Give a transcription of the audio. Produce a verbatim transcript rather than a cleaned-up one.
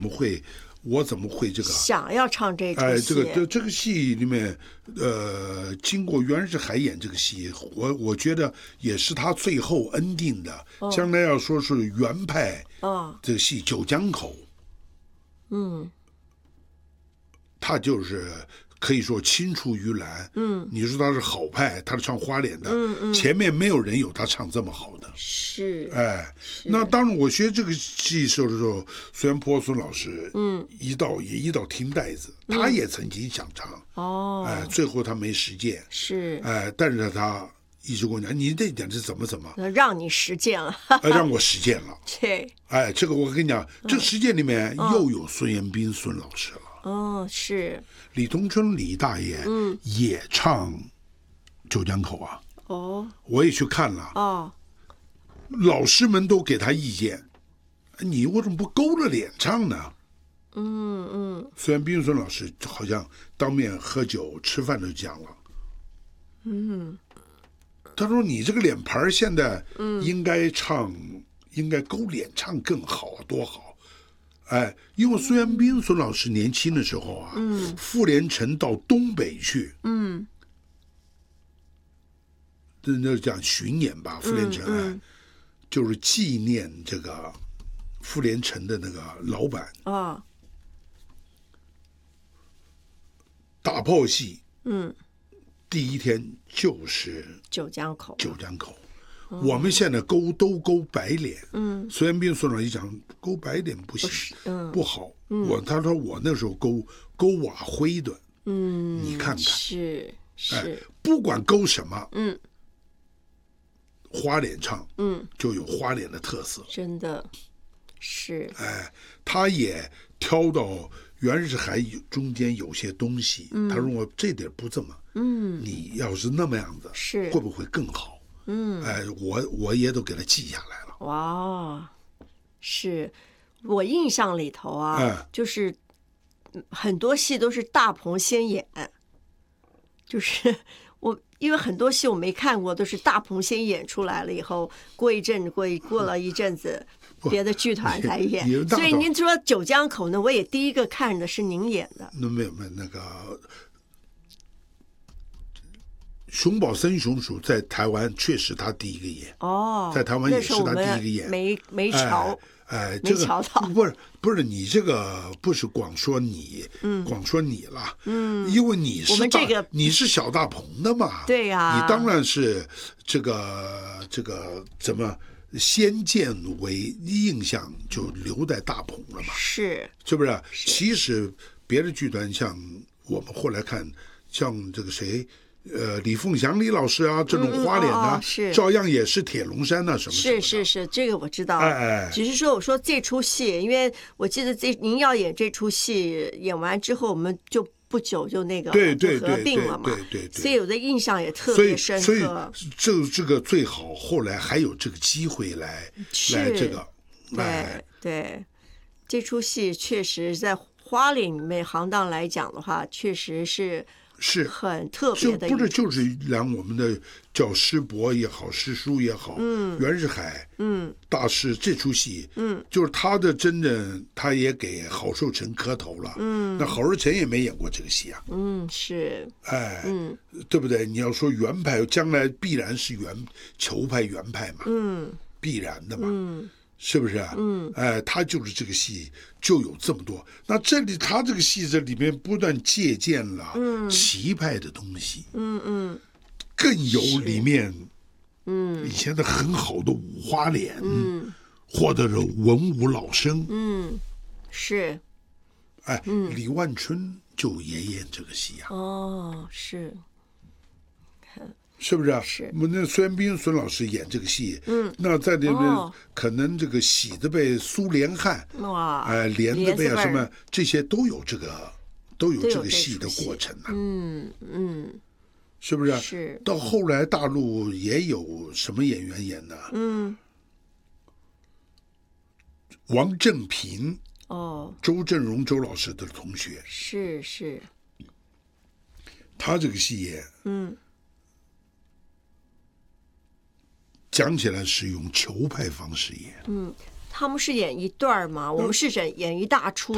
怎么会？我怎么会这个想要唱这出戏？ 哎，这个这这个戏里面，呃，经过袁世海演这个戏，我我觉得也是他最后恩定的。哦、将来要说是原派， 哦， 这个戏《九江口》， 嗯， 他就是可以说青出于蓝。嗯，你说他是好派，他是唱花脸的， 嗯嗯， 前面没有人有他唱这么好的。 是， 哎，那当然，我学这个戏时候的时候，孙元坡孙老师，嗯，一道也一道听带子，嗯、他也曾经想唱， 哦， 哎，最后他没实践， 是， 哎，但是他一直跟我讲，你这一点是怎么怎么， 让你实践了， 哎，让我实践了， 对， 哎，这个我跟你讲，这实践里面又有孙延斌孙老师了， 哦，是， 李东春李大爷，嗯，也唱《九江口》啊， 哦， 我也去看了， 哦。 老师们都给他意见，你为什么不勾着脸唱呢？ 嗯嗯。 虽然冰孙老师好像当面喝酒吃饭都讲了， 嗯， 他说你这个脸盘现在应该唱，嗯、应该勾脸唱更好，多好！哎，因为孙元斌孙老师年轻的时候啊，嗯，傅连城到东北去，嗯，那讲巡演吧，傅连城。嗯嗯就是纪念这个傅连城的那个老板啊，哦、 大炮戏， 嗯， 第一天就是九江口， 九江口，哦、我们现在勾都勾白脸， 嗯， 孙元斌孙老师讲勾白脸不行， 不, 嗯、 不好， 嗯、 我他说我那时候勾勾瓦灰的， 嗯， 你看看是是、 哎，不管勾什么， 嗯。 花脸唱， 嗯， 就有花脸的特色， 真的是。 哎，他也挑到袁世海中间有些东西，嗯、他说我这点不这么， 嗯， 你要是那么样子， 是会不会更好？ 嗯， 哎，我我也都给他记下来了。 哇，是我印象里头啊， 哎、 就是很多戏都是大鹏先演，就是。我因为很多戏我没看过，都是大鹏先演出来了以后，过一阵过一过了一阵子，别的剧团才演。所以您说《九江口》呢，我也第一个看的是您演的。 那没有没有那个熊宝森熊叔在台湾确实他第一个演哦， 在台湾也是他第一个演， 没没瞧。 哎哎， 没瞧到， 不是不是你这个不是光说你，嗯，光说你了， 嗯， 因为你是我们这个你是小大鹏的嘛， 对呀、啊， 你当然是这个这个怎么先见为印象就留在大鹏了嘛， 是是不是？其实别的剧团像我们后来看，像这个谁。呃，李凤祥李老师啊，这种花脸呢、啊， 嗯哦、是照样也是铁龙山呐、啊，什么什么是是是，这个我知道。 哎哎， 只是说我说这出戏，因为我记得这您要演这出戏，演完之后我们就不久就那个对对就合并了嘛， 对对 对, 对, 对， 所以我的印象也特别深刻。 所以所以这这个最好，后来还有这个机会来来这个， 对对，这出戏确实在花脸里面行当来讲的话，确实是。 是很特别的， 就不是就是让我们的叫师伯也好，师叔也好， 嗯， 袁世海， 嗯， 大师这出戏， 嗯， 就是他的真正，他也给郝寿成磕头了， 嗯， 那郝寿成也没演过这个戏啊， 嗯，是， 哎， 嗯， 对不对？你要说原派，将来必然是原球派原派嘛， 嗯， 必然的嘛， 嗯。 是不是啊？ 嗯， 哎，他就是这个戏就有这么多。那这里他这个戏这里面不断借鉴了旗派的东西， 嗯嗯， 更有里面嗯以前的很好的五花脸， 嗯， 或者是文武老生， 嗯，是， 哎，嗯、李万春就也演这个戏呀、啊。 哦，是。 是不是啊？ 是。 我那孙元斌孙老师演这个戏，嗯，那在里面、哦、可能这个喜的被苏连汉， 哇， 哎、呃，连的被啊什么这些都有这个都有这个戏的过程啊。 嗯嗯， 是不是？ 是。 到后来大陆也有什么演员演的？ 嗯， 王正平， 哦， 周正荣周老师的同学， 是是。 他这个戏也， 嗯。 讲起来是用球派方式演， 嗯，他们是演一段嘛，我们是演演一大出。